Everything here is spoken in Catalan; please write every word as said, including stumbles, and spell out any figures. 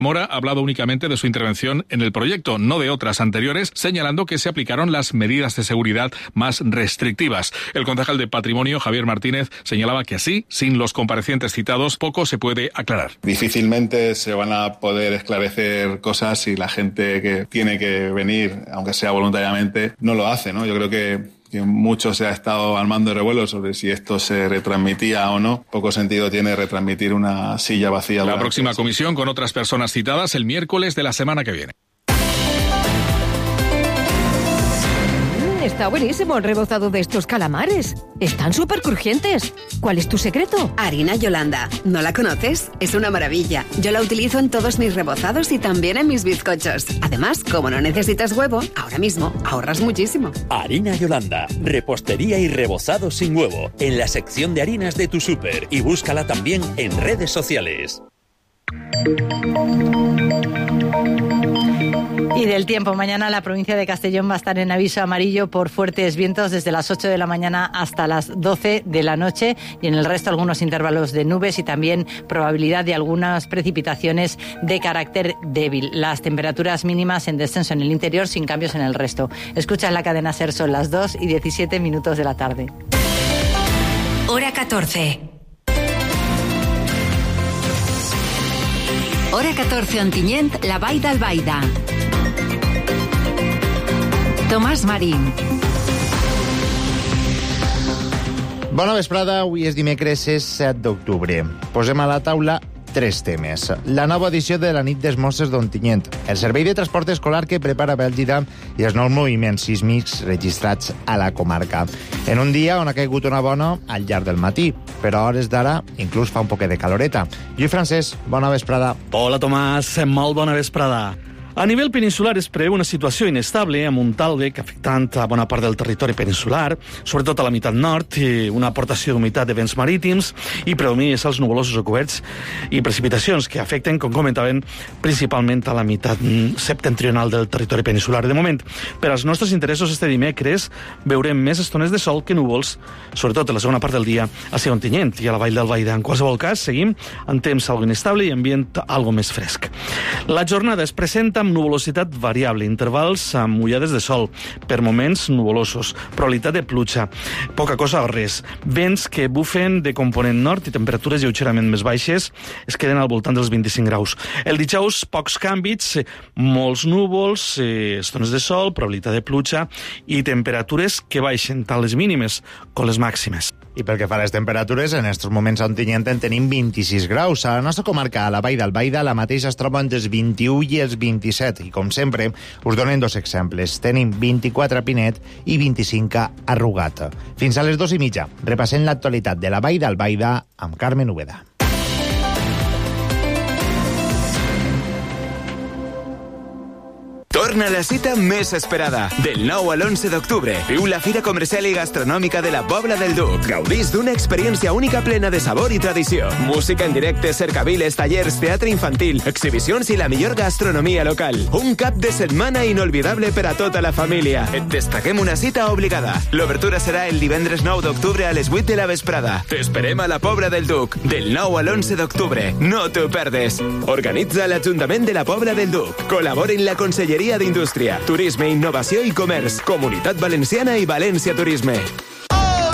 Mora ha hablado únicamente de su intervención en el proyecto, no de otras anteriores, señalando que se aplicaron las medidas de seguridad más restrictivas. El concejal de Patrimonio, Javier Martínez, señalaba que así, sin los comparecientes citados, poco se puede aclarar. Difícilmente se van a poder esclarecer cosas si la gente que tiene que venir, aunque sea voluntariamente, no lo hace, ¿no? Yo creo que que mucho se ha estado armando de revuelo sobre si esto se retransmitía o no. Poco sentido tiene retransmitir una silla vacía. La próxima comisión con otras personas citadas el miércoles de la semana que viene. Está buenísimo el rebozado de estos calamares. Están súper crujientes. ¿Cuál es tu secreto? Harina Yolanda. ¿No la conoces? Es una maravilla. Yo la utilizo en todos mis rebozados y también en mis bizcochos. Además, como no necesitas huevo, ahora mismo ahorras muchísimo. Harina Yolanda. Repostería y rebozado sin huevo. En la sección de harinas de tu súper. Y búscala también en redes sociales. Y del tiempo, mañana la provincia de Castellón va a estar en aviso amarillo por fuertes vientos desde las ocho de la mañana hasta las doce de la noche, y en el resto algunos intervalos de nubes y también probabilidad de algunas precipitaciones de carácter débil. Las temperaturas mínimas en descenso en el interior, sin cambios en el resto. Escucha la cadena SER, son las dos y diecisiete minutos de la tarde. Hora catorce. Hora catorce a Ontinyent, la Vall d'Albaida. Tomàs Marín. Bona vesprada, avui és dimecres, és set d'octubre. Posem a la taula tres temes. La nova edició de la nit dels mostres d'Ontinyent, el servei de transport escolar que prepara Bèlgida i els nous moviments sísmics registrats a la comarca. En un dia on ha caigut una bona al llarg del matí, però a hores d'ara inclús fa un poquet de caloreta. Lluís Francesc, bona vesprada. Hola, Tomàs, molt bona vesprada. A nivell peninsular es preveu una situació inestable amb un talve afectant a bona part del territori peninsular, sobretot a la meitat nord, i una aportació d'humitat de vents marítims i predominis als nuvolosos o coberts i precipitacions que afecten, com comentaven, principalment a la meitat septentrional del territori peninsular. De moment, per als nostres interessos este dimecres veurem més estones de sol que núvols, sobretot a la segona part del dia a Ontinyent i a la Vall d'Albaida. En qualsevol cas, seguim en temps algo inestable i ambient algo més fresc. La jornada es presenta amb nuvolositat variable, intervals amb mullades de sol, per moments nuvolosos, probabilitat de pluja, poca cosa o res, vents que bufen de component nord i temperatures lleugerament més baixes es queden al voltant dels vint-i-cinc graus. El dijous, pocs canvis, molts núvols, estones de sol, probabilitat de pluja i temperatures que baixen tant les mínimes com les màximes. I pel que fa a les temperatures, en aquests moments a Ontinyent en tenim vint-i-sis graus. A la nostra comarca, a la Vall d'Albaida, la mateixa es troba entre els vint-i-u i els vint-i-set. I, com sempre, us donen dos exemples. Tenim vint-i-quatre a Pinet i vint-i-cinc a Rugat. Fins a les dues i mitja, repassem l'actualitat de la Vall d'Albaida amb Carmen Úbeda. Torna la cita més esperada. Del nou a l'onze d'octubre, viu la Fira Comercial i Gastronòmica de la Pobla del Duc. Gaudís d'una experiència única plena de sabor i tradició. Música en directe, cercaviles, tallers, teatre infantil, exhibicions i la millor gastronomia local. Un cap de setmana inolvidable per a tota la família. Et destaquem una cita obligada. L'obertura serà el divendres nou d'octubre a les vuit de la vesprada. T'esperem a la Pobla del Duc. Del nou a l'onze d'octubre. No t'ho perdes. Organitza l'Ajuntament de la Pobla del Duc. Col·laboren la Conselleria d'Indústria, Turisme, Innovació i Comerç, Comunitat Valenciana i València Turisme.